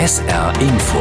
SR Info.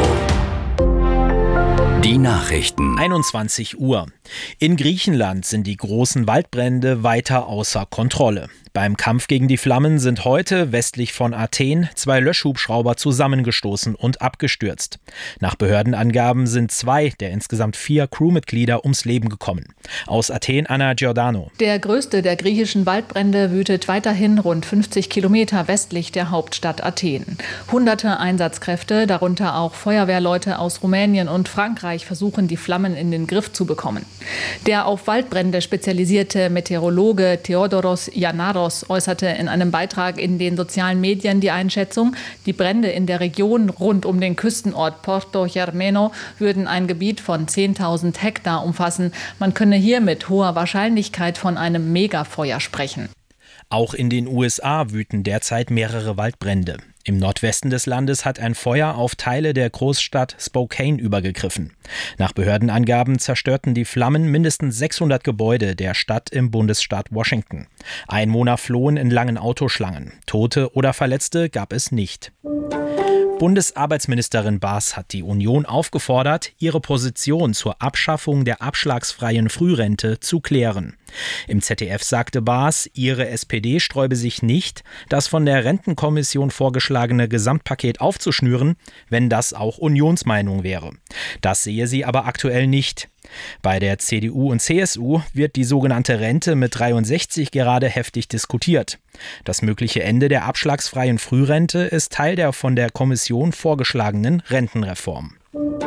Die Nachrichten. 21 Uhr. In Griechenland sind die großen Waldbrände weiter außer Kontrolle. Beim Kampf gegen die Flammen sind heute westlich von Athen 2 Löschhubschrauber zusammengestoßen und abgestürzt. Nach Behördenangaben sind 2 der insgesamt 4 Crewmitglieder ums Leben gekommen. Aus Athen Anna Giordano. Der größte der griechischen Waldbrände wütet weiterhin rund 50 Kilometer westlich der Hauptstadt Athen. Hunderte Einsatzkräfte, darunter auch Feuerwehrleute aus Rumänien und Frankreich, versuchen die Flammen in den Griff zu bekommen. Der auf Waldbrände spezialisierte Meteorologe Theodoros Yanaros äußerte in einem Beitrag in den sozialen Medien die Einschätzung, die Brände in der Region rund um den Küstenort Porto Germeno würden ein Gebiet von 10.000 Hektar umfassen. Man könne hier mit hoher Wahrscheinlichkeit von einem Megafeuer sprechen. Auch in den USA wüten derzeit mehrere Waldbrände. Im Nordwesten des Landes hat ein Feuer auf Teile der Großstadt Spokane übergegriffen. Nach Behördenangaben zerstörten die Flammen mindestens 600 Gebäude der Stadt im Bundesstaat Washington. Einwohner flohen in langen Autoschlangen. Tote oder Verletzte gab es nicht. Bundesarbeitsministerin Baas hat die Union aufgefordert, ihre Position zur Abschaffung der abschlagsfreien Frührente zu klären. Im ZDF sagte Baas, ihre SPD sträube sich nicht, das von der Rentenkommission vorgeschlagene Gesamtpaket aufzuschnüren, wenn das auch Unionsmeinung wäre. Das sehe sie aber aktuell nicht. Bei der CDU und CSU wird die sogenannte Rente mit 63 gerade heftig diskutiert. Das mögliche Ende der abschlagsfreien Frührente ist Teil der von der Kommission vorgeschlagenen Rentenreform.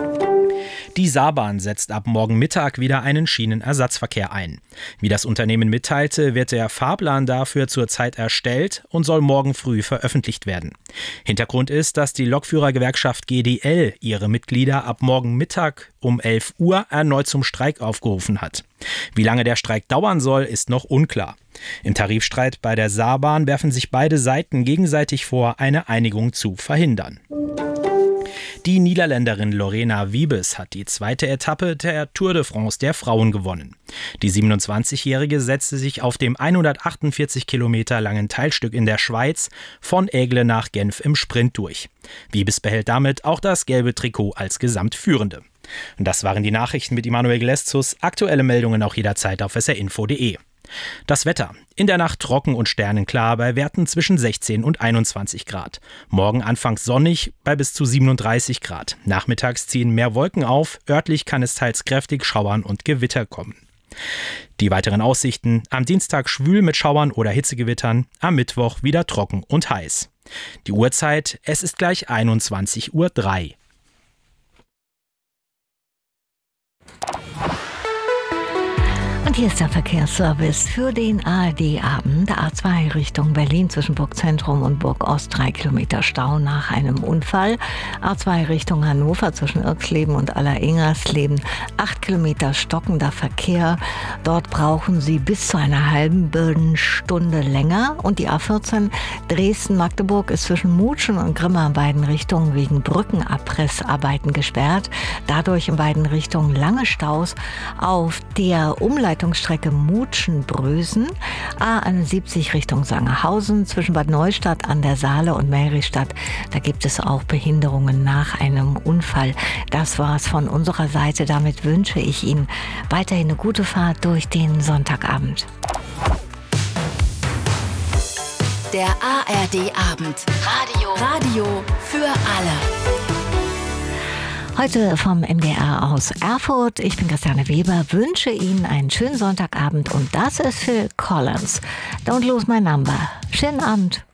Die Saarbahn setzt ab morgen Mittag wieder einen Schienenersatzverkehr ein. Wie das Unternehmen mitteilte, wird der Fahrplan dafür zurzeit erstellt und soll morgen früh veröffentlicht werden. Hintergrund ist, dass die Lokführergewerkschaft GDL ihre Mitglieder ab morgen Mittag um 11 Uhr erneut zum Streik aufgerufen hat. Wie lange der Streik dauern soll, ist noch unklar. Im Tarifstreit bei der Saarbahn werfen sich beide Seiten gegenseitig vor, eine Einigung zu verhindern. Die Niederländerin Lorena Wiebes hat die zweite Etappe der Tour de France der Frauen gewonnen. Die 27-Jährige setzte sich auf dem 148 Kilometer langen Teilstück in der Schweiz von Aigle nach Genf im Sprint durch. Wiebes behält damit auch das gelbe Trikot als Gesamtführende. Und das waren die Nachrichten mit Immanuel Gleszus. Aktuelle Meldungen auch jederzeit auf srinfo.de. Das Wetter. In der Nacht trocken und sternenklar bei Werten zwischen 16 und 21 Grad. Morgen anfangs sonnig bei bis zu 37 Grad. Nachmittags ziehen mehr Wolken auf. Örtlich kann es teils kräftig schauern und Gewitter kommen. Die weiteren Aussichten: am Dienstag schwül mit Schauern oder Hitzegewittern, am Mittwoch wieder trocken und heiß. Die Uhrzeit: es ist gleich 21:03 Uhr. Und hier ist der Verkehrsservice für den ARD-Abend. A2 Richtung Berlin zwischen Burgzentrum und Burgost 3 Kilometer Stau nach einem Unfall. A2 Richtung Hannover zwischen Irxleben und Aller-Ingersleben 8 Kilometer stockender Verkehr. Dort brauchen Sie bis zu einer halben Stunde länger. Und die A14 Dresden-Magdeburg ist zwischen Mutschen und Grimma in beiden Richtungen wegen Brückenabrissarbeiten gesperrt. Dadurch in beiden Richtungen lange Staus auf der Umleitungsstrecke Mutschen-Brösen, A71 Richtung Sangerhausen zwischen Bad Neustadt an der Saale und Meristadt. Da gibt es auch Behinderungen nach einem Unfall. Das war's von unserer Seite. Damit wünsche ich Ihnen weiterhin eine gute Fahrt durch den Sonntagabend. Der ARD-Abend. Radio für alle. Heute vom MDR aus Erfurt. Ich bin Christiane Weber, wünsche Ihnen einen schönen Sonntagaband und das ist Phil Collins. Don't lose my number. Schönen Abend.